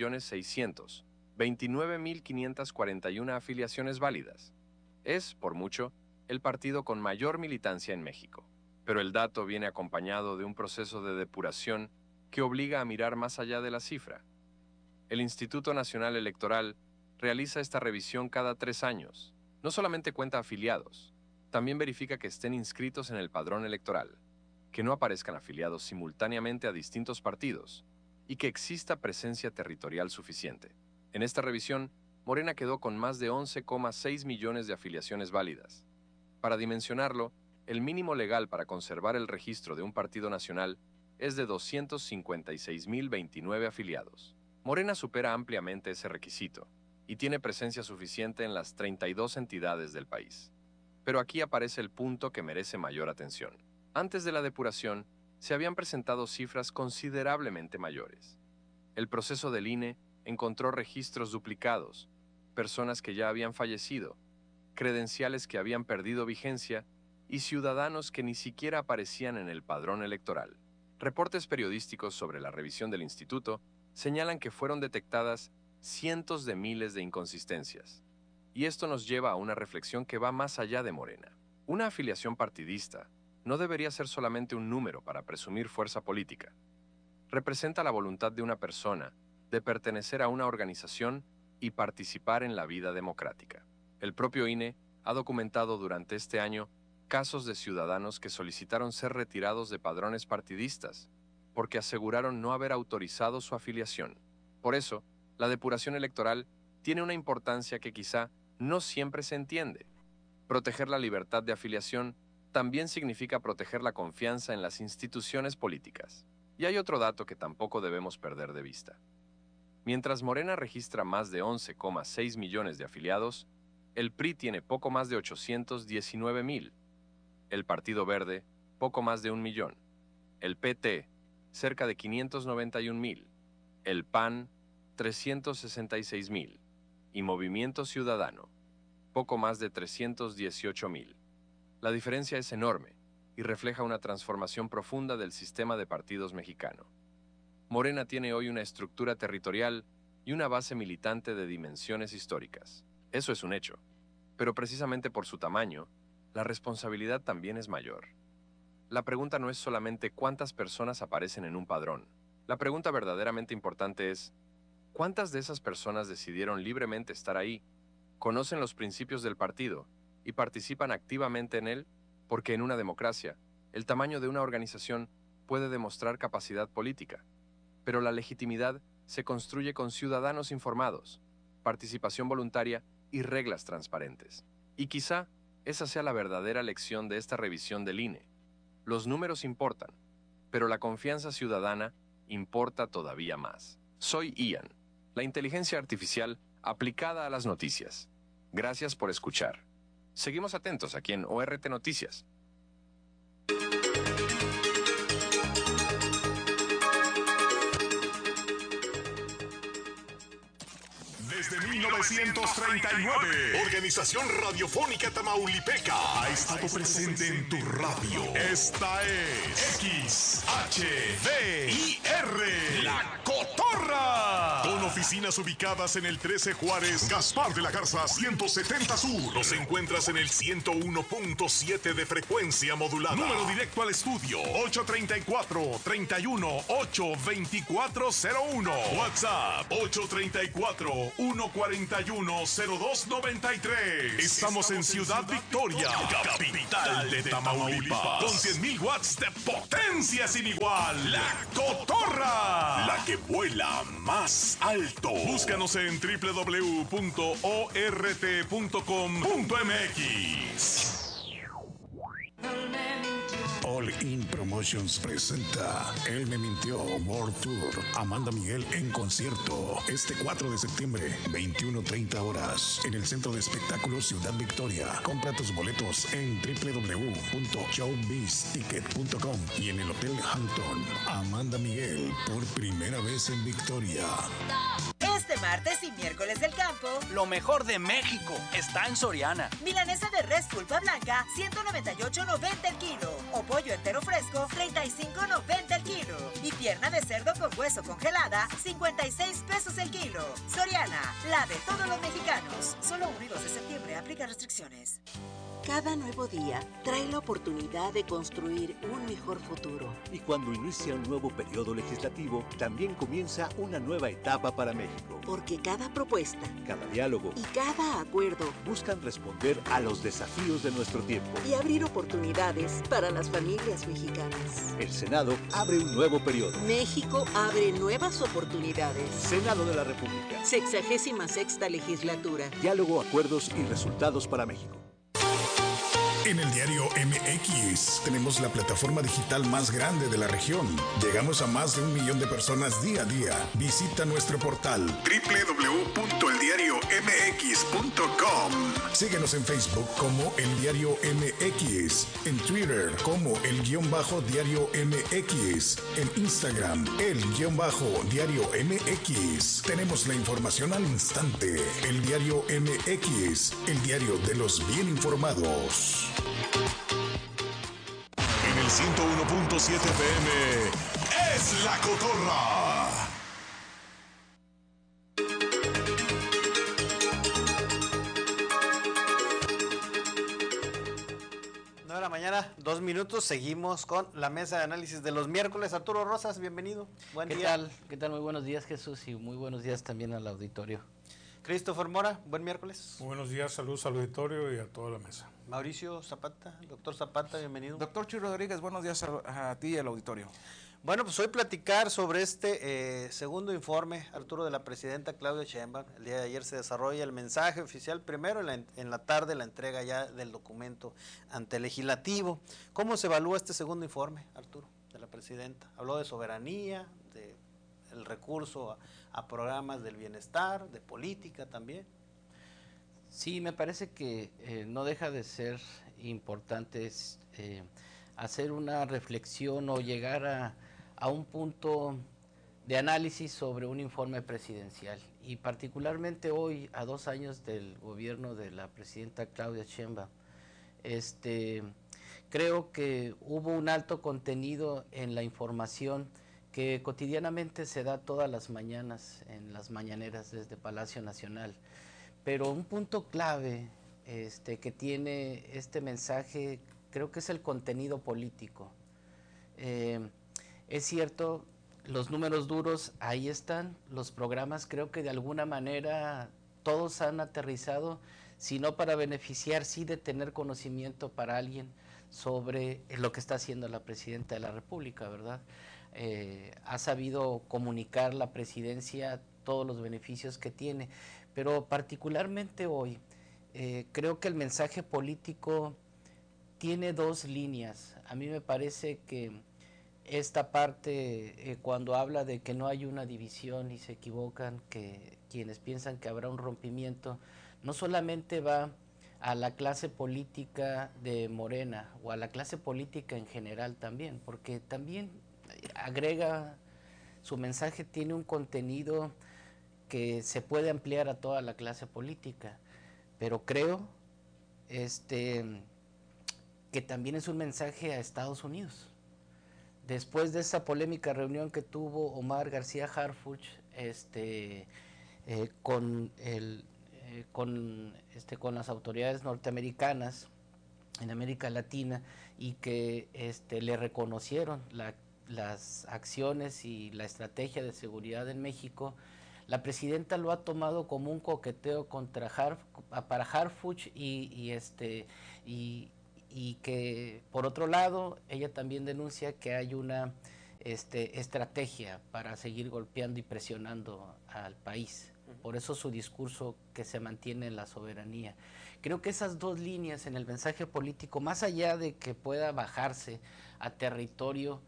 11.629.541 afiliaciones válidas. Es, por mucho, el partido con mayor militancia en México. Pero el dato viene acompañado de un proceso de depuración que obliga a mirar más allá de la cifra. El Instituto Nacional Electoral realiza esta revisión cada 3 años. No solamente cuenta afiliados, también verifica que estén inscritos en el padrón electoral, que no aparezcan afiliados simultáneamente a distintos partidos y que exista presencia territorial suficiente. En esta revisión, Morena quedó con más de 11,6 millones de afiliaciones válidas. Para dimensionarlo, el mínimo legal para conservar el registro de un partido nacional es de 256.029 afiliados. Morena supera ampliamente ese requisito y tiene presencia suficiente en las 32 entidades del país. Pero aquí aparece el punto que merece mayor atención. Antes de la depuración, se habían presentado cifras considerablemente mayores. El proceso del INE encontró registros duplicados, personas que ya habían fallecido, credenciales que habían perdido vigencia y ciudadanos que ni siquiera aparecían en el padrón electoral. Reportes periodísticos sobre la revisión del instituto señalan que fueron detectadas cientos de miles de inconsistencias. Y esto nos lleva a una reflexión que va más allá de Morena. Una afiliación partidista no debería ser solamente un número para presumir fuerza política. Representa la voluntad de una persona de pertenecer a una organización y participar en la vida democrática. El propio INE ha documentado durante este año casos de ciudadanos que solicitaron ser retirados de padrones partidistas porque aseguraron no haber autorizado su afiliación. Por eso, la depuración electoral tiene una importancia que quizá no siempre se entiende. Proteger la libertad de afiliación también significa proteger la confianza en las instituciones políticas. Y hay otro dato que tampoco debemos perder de vista. Mientras Morena registra más de 11,6 millones de afiliados, el PRI tiene poco más de 819,000, el Partido Verde poco más de 1 millón, el PT cerca de 591,000, el PAN 366,000 y Movimiento Ciudadano poco más de 318,000. La diferencia es enorme y refleja una transformación profunda del sistema de partidos mexicano. Morena tiene hoy una estructura territorial y una base militante de dimensiones históricas. Eso es un hecho, pero precisamente por su tamaño, la responsabilidad también es mayor. La pregunta no es solamente cuántas personas aparecen en un padrón. La pregunta verdaderamente importante es, ¿cuántas de esas personas decidieron libremente estar ahí, conocen los principios del partido y participan activamente en él? Porque en una democracia, el tamaño de una organización puede demostrar capacidad política, pero la legitimidad se construye con ciudadanos informados, participación voluntaria y reglas transparentes. Y quizá esa sea la verdadera lección de esta revisión del INE. Los números importan, pero la confianza ciudadana importa todavía más. Soy Ian, la inteligencia artificial aplicada a las noticias. Gracias por escuchar. Seguimos atentos aquí en ORT Noticias. 1939. Organización Radiofónica Tamaulipeca ha estado presente en tu radio. Esta es XHVIR, La Cotorra. Con oficinas ubicadas en el 13 Juárez, Gaspar de la Garza 170 Sur. Nos encuentras en el 101.7 de frecuencia modulada. Número directo al estudio 834-31-82401. WhatsApp 834-141-0293. Estamos en Ciudad Victoria, capital de Tamaulipas, con 100,000 watts de potencia sin igual. La Cotorra, la que vuela más alto. Búscanos en www.ort.com.mx. All In Promotions presenta Él me mintió World Tour. Amanda Miguel en concierto este 4 de septiembre, 21:30 horas, en el Centro de Espectáculos Ciudad Victoria. Compra tus boletos en www.showbizticket.com y en el Hotel Hampton. Amanda Miguel, por primera vez en Victoria. Este martes y miércoles del campo, lo mejor de México está en Soriana. Milanesa de res pulpa blanca, 198.90 el kilo. O pollo entero fresco, 35.90 el kilo. Y pierna de cerdo con hueso congelada, 56 pesos el kilo. Soriana, la de todos los mexicanos. Solo 1 y 2 de septiembre, aplica restricciones. Cada nuevo día trae la oportunidad de construir un mejor futuro. Y cuando inicia un nuevo periodo legislativo, también comienza una nueva etapa para México. Porque cada propuesta, cada diálogo y cada acuerdo buscan responder a los desafíos de nuestro tiempo y abrir oportunidades para las familias mexicanas. El Senado abre un nuevo periodo. México abre nuevas oportunidades. Senado de la República. 66ª legislatura. Diálogo, acuerdos y resultados para México. En el diario MX tenemos la plataforma digital más grande de la región. Llegamos a más de 1 millón de personas día a día. Visita nuestro portal www.eldiariomx.com. Síguenos en Facebook como El Diario MX, en Twitter como El_Diario MX, en Instagram El_Diario MX. Tenemos la información al instante. El Diario MX, el diario de los bien informados. En el 101.7 FM es La Cotorra. Mañana, 2 minutos, seguimos con la mesa de análisis de los miércoles. Arturo Rosas, bienvenido. Buen día. ¿Qué tal? Muy buenos días, Jesús, y muy buenos días también al auditorio. Christopher Mora, buen miércoles. Muy buenos días, saludos al auditorio y a toda la mesa. Mauricio Zapata, doctor Zapata, bienvenido. Doctor Chuy Rodríguez, buenos días a ti y al auditorio. Bueno, pues hoy platicar sobre este segundo informe, Arturo, de la presidenta Claudia Sheinbaum. El día de ayer se desarrolla el mensaje oficial, primero en la tarde la entrega ya del documento ante el legislativo. ¿Cómo se evalúa este segundo informe, Arturo, de la presidenta? Habló de soberanía, de el recurso a programas del bienestar, de política también. Sí, me parece que no deja de ser importante hacer una reflexión o llegar a un punto de análisis sobre un informe presidencial, y particularmente hoy, a 2 años del gobierno de la presidenta Claudia Sheinbaum, creo que hubo un alto contenido en la información que cotidianamente se da todas las mañanas en las mañaneras desde Palacio Nacional, pero un punto clave que tiene este mensaje creo que es el contenido político. Es cierto, los números duros ahí están, los programas creo que de alguna manera todos han aterrizado, si no para beneficiar, sí de tener conocimiento para alguien sobre lo que está haciendo la presidenta de la República, ¿verdad? Ha sabido comunicar la presidencia todos los beneficios que tiene, pero particularmente hoy creo que el mensaje político tiene 2 líneas. A mí me parece que esta parte, cuando habla de que no hay una división y se equivocan, que quienes piensan que habrá un rompimiento, no solamente va a la clase política de Morena o a la clase política en general también, porque también agrega, su mensaje tiene un contenido que se puede ampliar a toda la clase política, pero creo que también es un mensaje a Estados Unidos. Después de esa polémica reunión que tuvo Omar García Harfuch con las autoridades norteamericanas en América Latina, y que le reconocieron las acciones y la estrategia de seguridad en México, la presidenta lo ha tomado como un coqueteo para Harfuch y que por otro lado ella también denuncia que hay una estrategia para seguir golpeando y presionando al país. Por eso su discurso que se mantiene en la soberanía. Creo que esas dos líneas en el mensaje político, más allá de que pueda bajarse a territorio,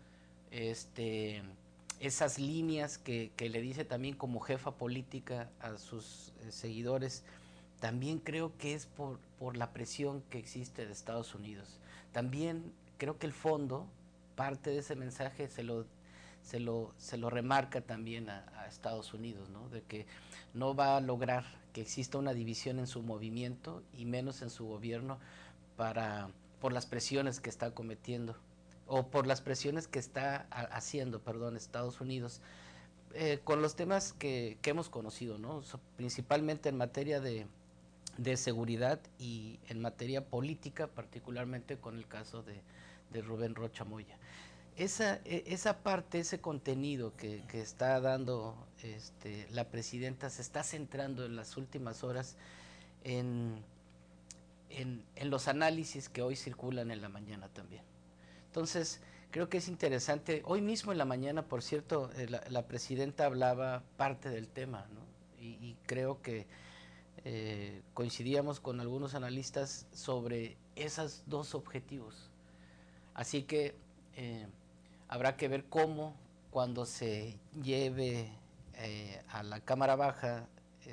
esas líneas que le dice también como jefa política a sus seguidores, también creo que es por la presión que existe de Estados Unidos. También creo que el fondo, parte de ese mensaje se lo remarca también a Estados Unidos, ¿no? De que no va a lograr que exista una división en su movimiento y menos en su gobierno por las presiones que está cometiendo, o por las presiones que está haciendo, Estados Unidos, con los temas que hemos conocido, ¿no? Principalmente en materia de seguridad y en materia política, particularmente con el caso de Rubén Rocha Moya. Esa parte, ese contenido que está dando la presidenta, se está centrando en las últimas horas en los análisis que hoy circulan en la mañana también. Entonces, creo que es interesante. Hoy mismo en la mañana, por cierto, la presidenta hablaba parte del tema, ¿no? Y creo que coincidíamos con algunos analistas sobre esos dos objetivos. Así que habrá que ver cómo, cuando se lleve a la Cámara Baja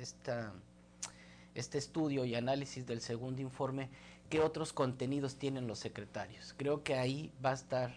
este estudio y análisis del segundo informe, qué otros contenidos tienen los secretarios. Creo que ahí va a estar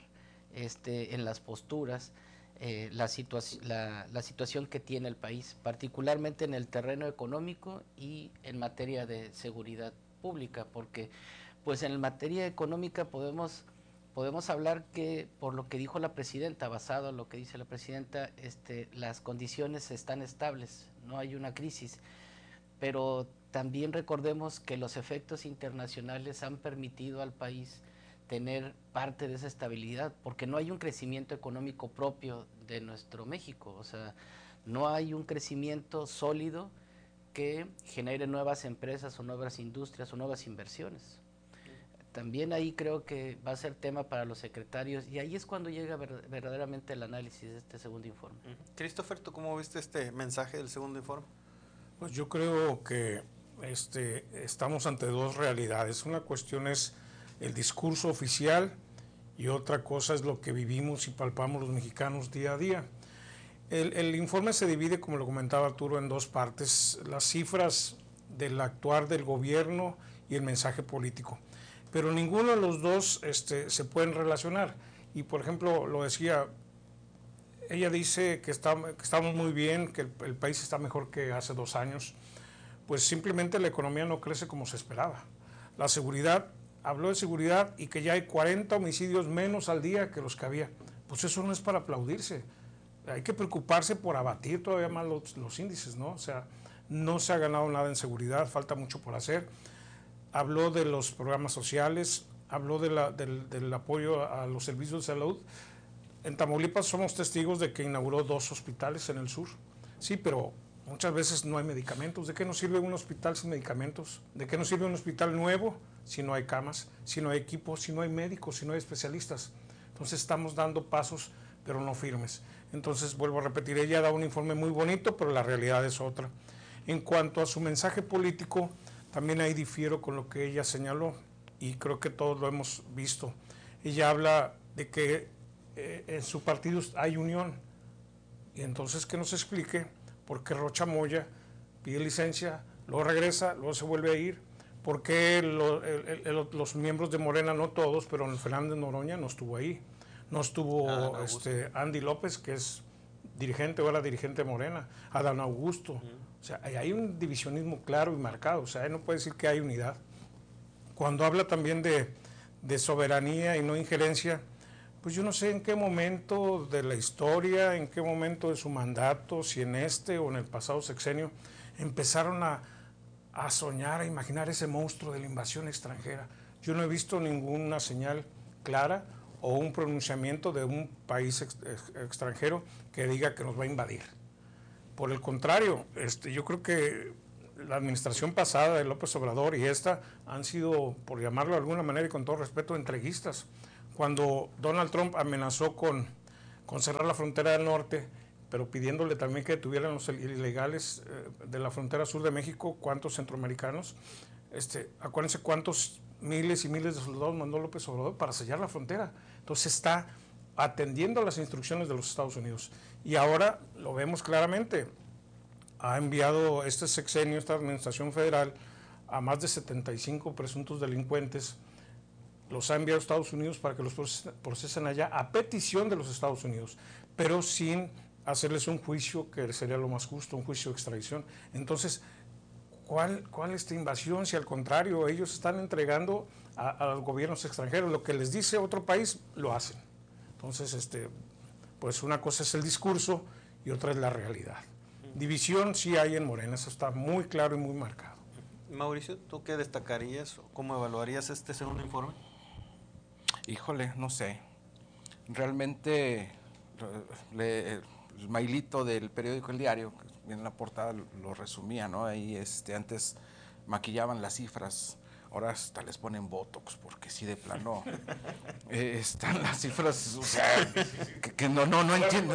en las posturas la situación que tiene el país, particularmente en el terreno económico y en materia de seguridad pública, porque pues en materia económica podemos hablar que, por lo que dijo la presidenta, basado en lo que dice la presidenta, las condiciones están estables, no hay una crisis, pero también recordemos que los efectos internacionales han permitido al país tener parte de esa estabilidad, porque no hay un crecimiento económico propio de nuestro México, o sea, no hay un crecimiento sólido que genere nuevas empresas o nuevas industrias o nuevas inversiones. También ahí creo que va a ser tema para los secretarios, y ahí es cuando llega verdaderamente el análisis de este segundo informe. Christopher, ¿tú cómo viste este mensaje del segundo informe? Pues yo creo que estamos ante dos realidades. Una cuestión es el discurso oficial y otra cosa es lo que vivimos y palpamos los mexicanos día a día. El informe se divide, como lo comentaba Arturo, en dos partes: las cifras del actuar del gobierno y el mensaje político. Pero ninguno de los dos se pueden relacionar. Y por ejemplo, lo decía, ella dice que estamos muy bien, que el país está mejor que hace 2 años. Pues simplemente la economía no crece como se esperaba. La seguridad, habló de seguridad y que ya hay 40 homicidios menos al día que los que había. Pues eso no es para aplaudirse. Hay que preocuparse por abatir todavía más los índices, ¿no? O sea, no se ha ganado nada en seguridad, falta mucho por hacer. Habló de los programas sociales, habló del apoyo a los servicios de salud. En Tamaulipas somos testigos de que inauguró 2 hospitales en el sur. Sí, pero muchas veces no hay medicamentos. ¿De qué nos sirve un hospital sin medicamentos? ¿De qué nos sirve un hospital nuevo si no hay camas, si no hay equipos, si no hay médicos, si no hay especialistas? Entonces estamos dando pasos, pero no firmes. Entonces, vuelvo a repetir, ella da un informe muy bonito, pero la realidad es otra. En cuanto a su mensaje político, también ahí difiero con lo que ella señaló, y creo que todos lo hemos visto. Ella habla de que en su partido hay unión, y entonces que nos explique por qué Rocha Moya pide licencia, luego regresa, luego se vuelve a ir, por qué los miembros de Morena, no todos, pero Fernández Noroña no estuvo ahí, no estuvo Andy López, que es dirigente o era dirigente Morena, Adán Augusto. O sea, hay un divisionismo claro y marcado, o sea, no puede decir que hay unidad. Cuando habla también de soberanía y no injerencia, pues yo no sé en qué momento de la historia, en qué momento de su mandato, si en este o en el pasado sexenio, empezaron a soñar, a imaginar ese monstruo de la invasión extranjera. Yo no he visto ninguna señal clara o un pronunciamiento de un país extranjero que diga que nos va a invadir. Por el contrario, yo creo que la administración pasada de López Obrador y esta han sido, por llamarlo de alguna manera y con todo respeto, entreguistas. Cuando Donald Trump amenazó con cerrar la frontera del norte, pero pidiéndole también que detuvieran los ilegales de la frontera sur de México, ¿cuántos centroamericanos? Acuérdense cuántos miles y miles de soldados mandó López Obrador para sellar la frontera. Entonces está atendiendo a las instrucciones de los Estados Unidos. Y ahora lo vemos claramente. Ha enviado este sexenio, esta administración federal, a más de 75 presuntos delincuentes. Los ha enviado a Estados Unidos para que los procesen allá a petición de los Estados Unidos, pero sin hacerles un juicio que sería lo más justo, un juicio de extradición. Entonces, ¿cuál esta invasión? Si al contrario, ellos están entregando a los gobiernos extranjeros, lo que les dice otro país, lo hacen. Entonces, pues una cosa es el discurso y otra es la realidad. División sí hay en Morena, eso está muy claro y muy marcado. Mauricio, ¿tú qué destacarías o cómo evaluarías este segundo informe? Híjole, no sé. Realmente el mailito del periódico El Diario, que en la portada lo resumía, ¿no? Ahí antes maquillaban las cifras, ahora hasta les ponen botox, porque sí, de plano están las cifras, o sea, que no entiendo.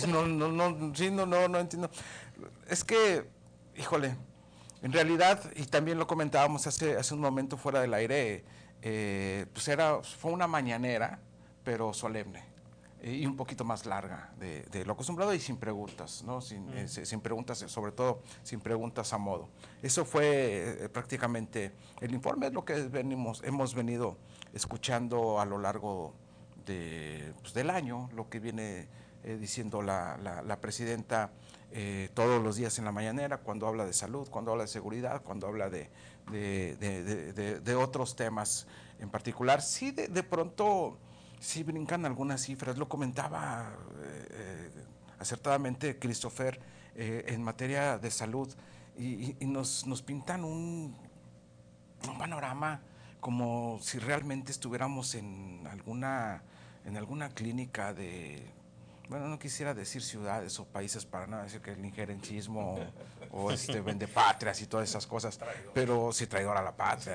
No entiendo. Es que, híjole, en realidad, y también lo comentábamos hace un momento fuera del aire, pues fue una mañanera, pero solemne, y un poquito más larga de lo acostumbrado y sin preguntas, ¿no? Sin preguntas, sobre todo sin preguntas a modo. Eso fue prácticamente el informe, es lo que hemos venido escuchando a lo largo del año, lo que viene diciendo la presidenta todos los días en la mañanera, cuando habla de salud, cuando habla de seguridad, cuando habla de otros temas en particular. Sí, de pronto, sí brincan algunas cifras, lo comentaba acertadamente Christopher en materia de salud, y nos pintan un panorama como si realmente estuviéramos en alguna clínica de... Bueno, no quisiera decir ciudades o países para nada decir que el injerencismo o vendepatrias y todas esas cosas, pero sí, traidor a la patria,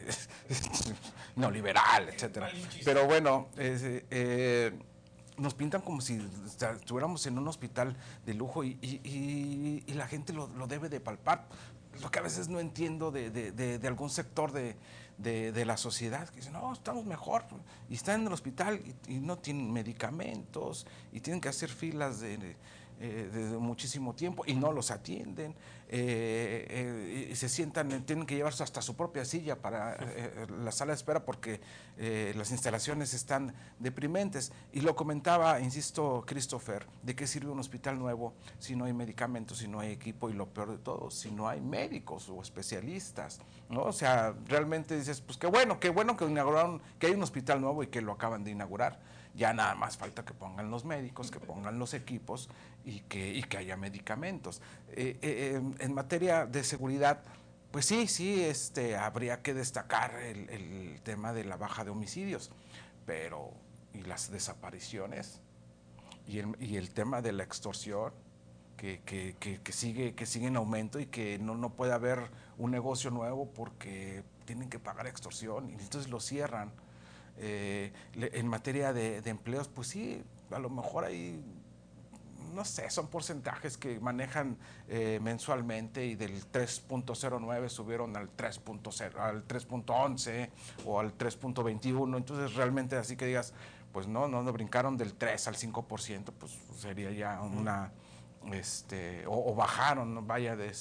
neoliberal, etcétera. Pero bueno, nos pintan como si estuviéramos en un hospital de lujo y la gente lo debe de palpar. Lo que a veces no entiendo de algún sector de la sociedad, que dicen, no, estamos mejor, y están en el hospital y no tienen medicamentos, y tienen que hacer filas de muchísimo tiempo, y no los atienden, y se sientan, tienen que llevarse hasta su propia silla para la sala de espera, porque las instalaciones están deprimentes. Y lo comentaba, insisto, Christopher, ¿de qué sirve un hospital nuevo si no hay medicamentos, si no hay equipo, y lo peor de todo, si no hay médicos o especialistas, ¿no? O sea, realmente dices, pues qué bueno que inauguraron, que hay un hospital nuevo y que lo acaban de inaugurar. Ya nada más falta que pongan los médicos, que pongan los equipos y que haya medicamentos. En materia de seguridad, pues sí, habría que destacar el tema de la baja de homicidios, pero ¿y las desapariciones? Y el tema de la extorsión, que sigue en aumento, y que no puede haber un negocio nuevo porque tienen que pagar extorsión y entonces lo cierran. En materia de empleos, pues sí, a lo mejor hay, no sé, son porcentajes que manejan mensualmente, y del 3.09 subieron al 3.0, al 3.11 o al 3.21, entonces realmente así que digas, pues no brincaron del 3 al 5%, pues sería ya una... o bajaron, ¿no? Vaya, del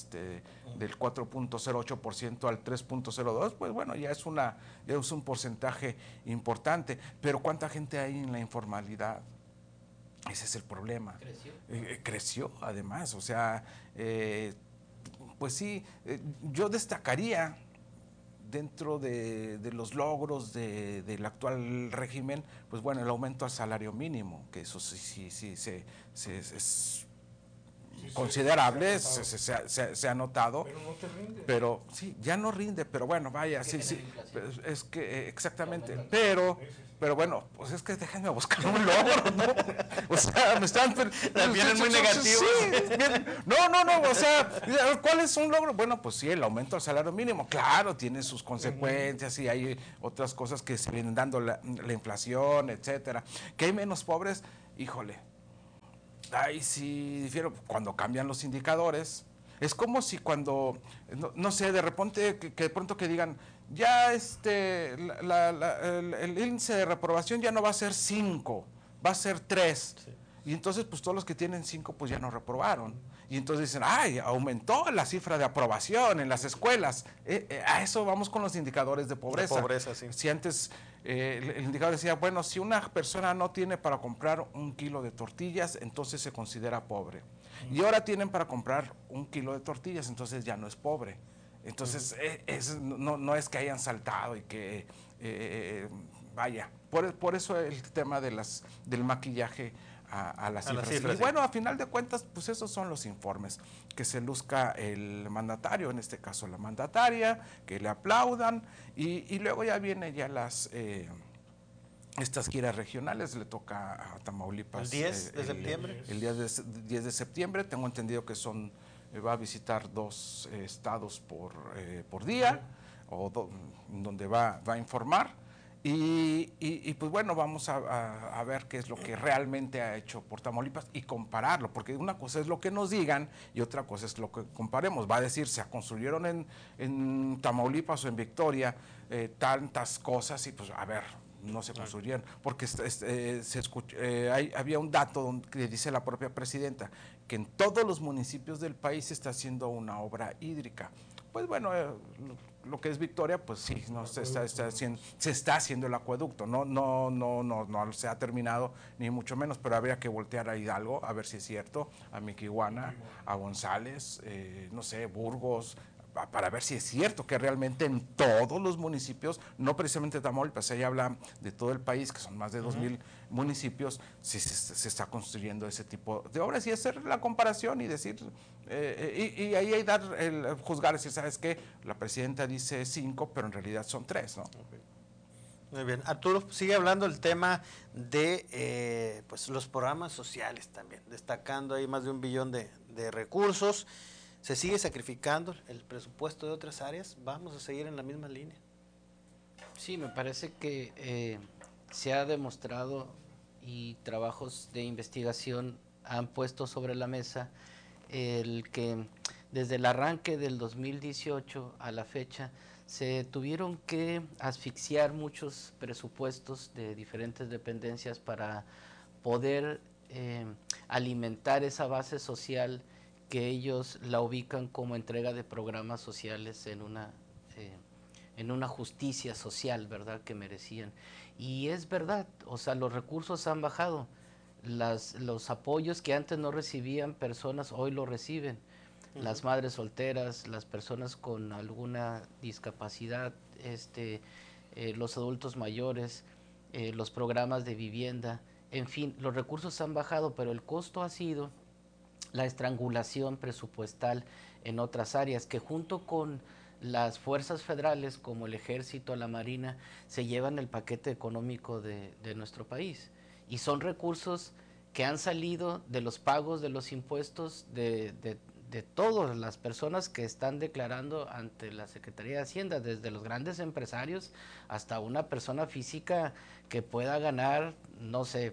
4.08% al 3.02, pues bueno, ya es un porcentaje importante. Pero ¿cuánta gente hay en la informalidad? Ese es el problema. Creció además, o sea, pues sí, yo destacaría dentro de los logros del actual régimen, pues bueno, el aumento al salario mínimo, que eso sí es considerable, se ha notado, pero no te rinde. Pero sí, ya no rinde, pero bueno, vaya, sí, es que exactamente, pero bueno, pues es que déjenme buscar un logro, ¿no? O sea, me están... Vienen muy negativos. Sí, no, o sea, ¿cuál es un logro? Bueno, pues sí, el aumento al salario mínimo, claro, tiene sus consecuencias y hay otras cosas que se vienen dando, la inflación, etcétera. Que hay menos pobres, híjole, ahí sí difiero, cuando cambian los indicadores, es como si cuando, no sé, de repente, que de pronto que digan, ya el índice de reprobación ya no va a ser 5, va a ser 3. Sí. Y entonces, pues todos los que tienen 5, pues ya no reprobaron. Y entonces dicen, ay, aumentó la cifra de aprobación en las escuelas. A eso vamos con los indicadores de pobreza. De pobreza, sí. Si antes el indicador decía, bueno, si una persona no tiene para comprar 1 kilo de tortillas, entonces se considera pobre. Y ahora tienen para comprar 1 kilo de tortillas, entonces ya no es pobre. Entonces, no es que hayan saltado y que, vaya, por eso el tema del maquillaje a las cifras. Y bueno, a final de cuentas, pues esos son los informes, que se luzca el mandatario, en este caso la mandataria, que le aplaudan, y luego ya vienen ya estas giras regionales, le toca a Tamaulipas. ¿El 10 de septiembre? El 10 de septiembre, tengo entendido que va a visitar 2 estados por día, donde va a informar. Y pues bueno, vamos a ver qué es lo que realmente ha hecho por Tamaulipas y compararlo, porque una cosa es lo que nos digan y otra cosa es lo que comparemos. Va a decir, se construyeron en Tamaulipas o en Victoria tantas cosas y pues a ver, no se construyeron, porque había un dato que dice la propia presidenta, que en todos los municipios del país se está haciendo una obra hídrica. Pues bueno, lo que es Victoria, pues sí, no se está haciendo el acueducto, no se ha terminado, ni mucho menos, pero habría que voltear a Hidalgo, a ver si es cierto, a Miquihuana, a González, no sé, Burgos, para ver si es cierto que realmente en todos los municipios, no precisamente Tamaulipas, ella habla de todo el país, que son más de 2,000 municipios, si se está construyendo ese tipo de obras, y hacer la comparación y decir, y ahí dar juzgar, decir, ¿sabes qué? La presidenta dice 5, pero en realidad son 3, ¿no? Okay. Muy bien. Arturo, sigue hablando el tema de pues los programas sociales también, destacando ahí más de 1 billón de recursos. ¿Se sigue sacrificando el presupuesto de otras áreas? ¿Vamos a seguir en la misma línea? Sí, me parece que se ha demostrado y trabajos de investigación han puesto sobre la mesa el que desde el arranque del 2018 a la fecha se tuvieron que asfixiar muchos presupuestos de diferentes dependencias para poder alimentar esa base social que ellos la ubican como entrega de programas sociales en una justicia social, ¿verdad?, que merecían. Y es verdad, o sea, los recursos han bajado, los apoyos que antes no recibían personas, hoy lo reciben. Las madres solteras, las personas con alguna discapacidad, los adultos mayores, los programas de vivienda, en fin, los recursos han bajado, pero el costo ha sido la estrangulación presupuestal en otras áreas, que junto con las fuerzas federales como el Ejército, la Marina, se llevan el paquete económico de nuestro país. Y son recursos que han salido de los pagos de los impuestos de todas las personas que están declarando ante la Secretaría de Hacienda, desde los grandes empresarios hasta una persona física que pueda ganar, no sé,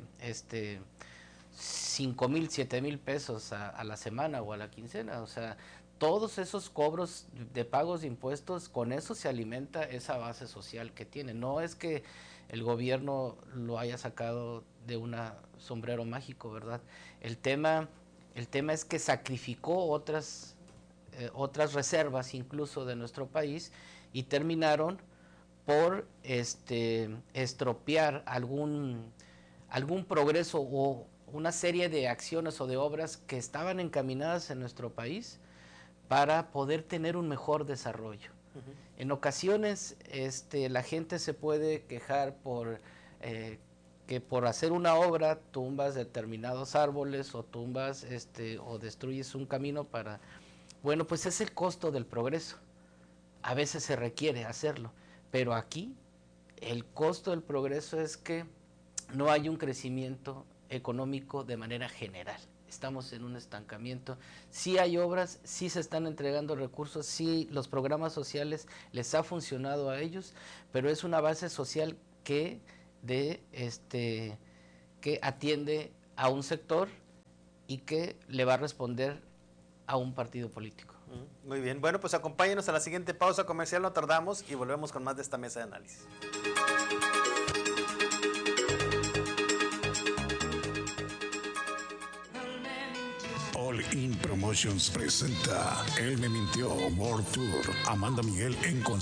5,000, 7,000 pesos a la semana o a la quincena. O sea, todos esos cobros de pagos de impuestos, con eso se alimenta esa base social que tiene. No es que el gobierno lo haya sacado de un sombrero mágico, ¿verdad? El tema es que sacrificó otras reservas incluso de nuestro país y terminaron por estropear algún progreso o una serie de acciones o de obras que estaban encaminadas en nuestro país para poder tener un mejor desarrollo. En ocasiones la gente se puede quejar que por hacer una obra tumbas determinados árboles o tumbas o destruyes un camino para... Bueno, pues es el costo del progreso. A veces se requiere hacerlo, pero aquí el costo del progreso es que no hay un crecimiento económico de manera general. Estamos en un estancamiento. Sí hay obras, sí se están entregando recursos, sí los programas sociales les ha funcionado a ellos, pero es una base social que atiende a un sector y que le va a responder a un partido político. Muy bien, bueno, pues acompáñenos a la siguiente pausa comercial, no tardamos y volvemos con más de esta mesa de análisis. All In Promotions presenta Él me mintió World Tour. Amanda Miguel en